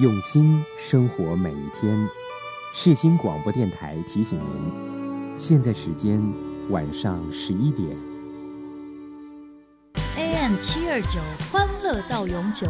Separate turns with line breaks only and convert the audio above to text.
用心生活每一天。世新广播电台提醒您，现在时间晚上11点。
AM 729，欢乐到永久。